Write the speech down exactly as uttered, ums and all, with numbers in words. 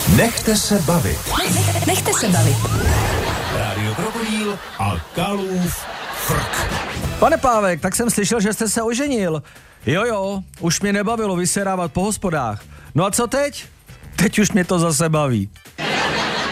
Nechte se bavit. Nechte se bavit. Rádio Krokodýl a Kalův frk. Pane Pávek, tak jsem slyšel, že jste se oženil. Jo, jo, už mě nebavilo vyserávat po hospodách. No a co teď? Teď už mě to zase baví.